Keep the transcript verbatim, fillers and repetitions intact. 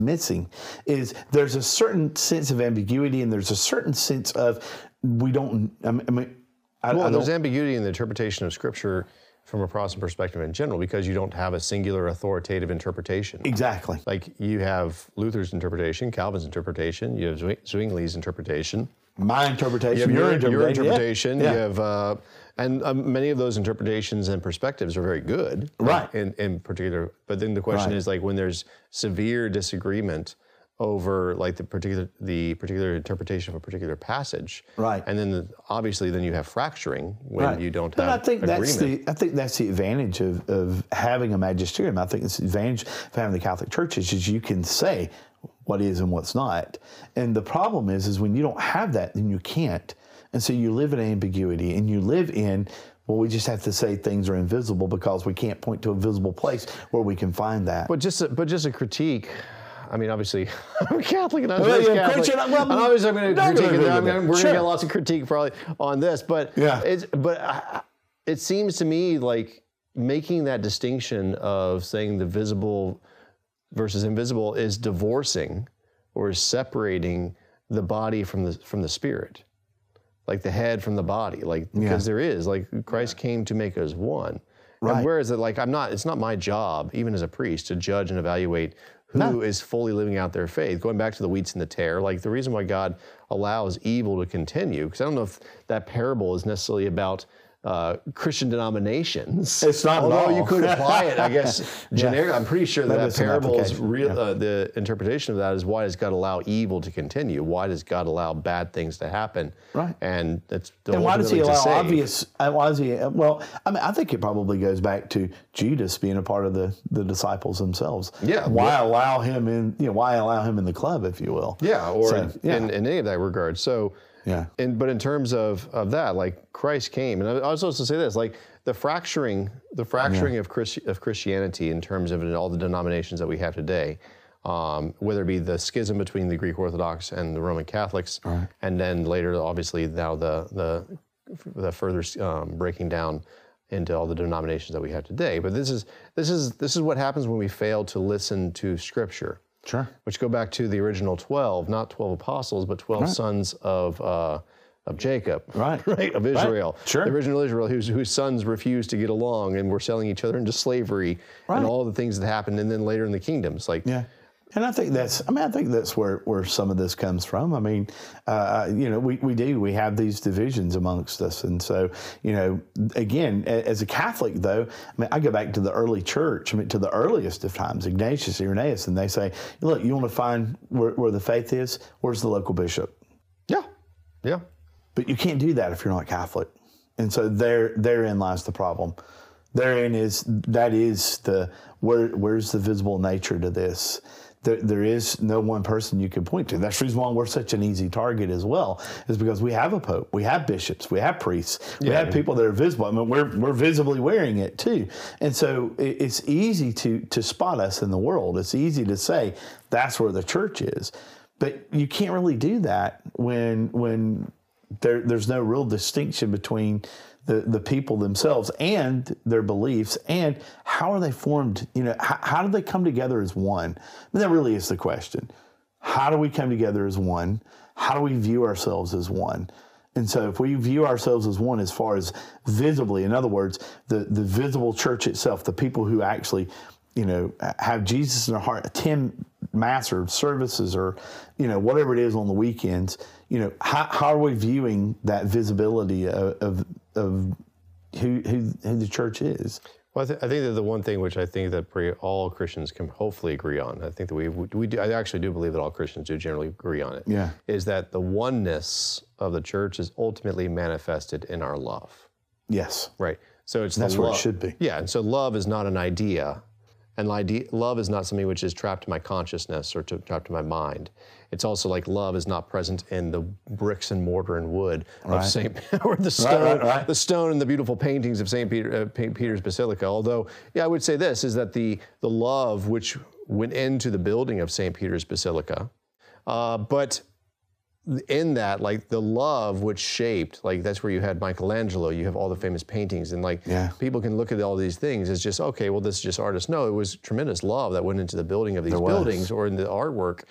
missing is there's a certain sense of ambiguity and there's a certain sense of we don't, I mean, I, well, I there's ambiguity in the interpretation of Scripture from a Protestant perspective in general because you don't have a singular authoritative interpretation. Exactly. Like you have Luther's interpretation, Calvin's interpretation, you have Zwingli's interpretation. My interpretation, you have your, your interpretation. Your interpretation yeah. You Yeah. have, uh, and um, many of those interpretations and perspectives are very good. Right. In, in particular, but then the question Right. is like when there's severe disagreement over like the particular the particular interpretation of a particular passage, right? And then the, obviously then you have fracturing when right. you don't but have I think agreement. that's the I think that's the advantage of, of having a magisterium. I think it's the advantage of having the Catholic churches is you can say what is and what's not. And the problem is is when you don't have that, then you can't. And so you live in ambiguity and you live in, well, we just have to say things are invisible because we can't point to a visible place where we can find that. But just a, but just a critique. I mean, obviously, I'm Catholic and I'm well, raised yeah, Catholic. Christian, well, and obviously, I'm going to critique it. I'm gonna, we're sure. going to get lots of critique probably on this. But yeah. it's but I, it seems to me like making that distinction of saying the visible versus invisible is divorcing or is separating the body from the from the spirit, like the head from the body, like because yeah. there is like Christ came to make us one. Right. And whereas it like I'm not, it's not my job, even as a priest, to judge and evaluate who no. is fully living out their faith. Going back to the wheats and the tare, like the reason why God allows evil to continue, because I don't know if that parable is necessarily about uh, Christian denominations. It's not Although at all. you could apply it, I guess, generic. Yeah. I'm pretty sure that, that, that parable is real. Yeah. Uh, the interpretation of that is why does God allow evil to continue? Why does God allow bad things to happen? Right. And that's the and why does He allow obvious? Why does He? Well, I mean, I think it probably goes back to Judas being a part of the, the disciples themselves. Yeah. Why yeah. allow him in? You know, why allow him in the club, if you will? Yeah. Or so, in, yeah. In, in any of that regard. So. Yeah. And but in terms of, of that, like Christ came, and I was supposed to say this, like the fracturing, the fracturing yeah. of Christi- of Christianity in terms of all the denominations that we have today, um, whether it be the schism between the Greek Orthodox and the Roman Catholics, right. and then later, obviously, now the the the further um, breaking down into all the denominations that we have today. But this is this is this is what happens when we fail to listen to Scripture. Sure. Which go back to the original twelve, not twelve apostles, but twelve right. sons of uh, of Jacob, right? Right, of Israel. Right. Sure. The original Israel, whose whose sons refused to get along and were selling each other into slavery, right. and all the things that happened, and then later in the kingdoms, like yeah. And I think that's, I mean, I think that's where, where some of this comes from. I mean, uh, you know, we, we do, we have these divisions amongst us. And so, you know, again, as a Catholic though, I mean, I go back to the early church, I mean, to the earliest of times, Ignatius, Irenaeus, and they say, look, you want to find where, where the faith is? Where's the local bishop? Yeah, yeah. But you can't do that if you're not Catholic. And so there, therein lies the problem. Therein is, that is the, where, where's the visible nature to this? There, there is no one person you can point to. That's the reason why we're such an easy target as well, is because we have a pope, we have bishops, we have priests, we yeah. have people that are visible. I mean, we're we're visibly wearing it too, and so it, it's easy to to spot us in the world. It's easy to say that's where the church is, but you can't really do that when when there there's no real distinction between the, the people themselves and their beliefs, and how are they formed, you know, how, how do they come together as one? I mean, that really is the question. How do we come together as one? How do we view ourselves as one? And so if we view ourselves as one as far as visibly, in other words, the, the visible church itself, the people who actually, you know, have Jesus in their heart, attend mass or services or, you know, whatever it is on the weekends, you know, how, how are we viewing that visibility of, of, of who, who who the church is? Well, I, th- I think that the one thing which I think that pretty, all Christians can hopefully agree on, I think that we we do, I actually do believe that all Christians do generally agree on it, yeah. is that the oneness of the church is ultimately manifested in our love. Yes. Right. So it's That's the where lo- it should be. Yeah, and so love is not an idea, and love is not something which is trapped in my consciousness or to, trapped in my mind. It's also like love is not present in the bricks and mortar and wood right. of Saint or the stone, right, right, right. the stone and the beautiful paintings of Saint Peter, uh, Peter's Basilica. Although, yeah, I would say this is that the the love which went into the building of Saint Peter's Basilica, uh, but in that, like the love which shaped, like that's where you had Michelangelo, you have all the famous paintings, and like Yeah. people can look at all these things as just, okay, well, this is just artists. No, it was tremendous love that went into the building of these There was. buildings or in the artwork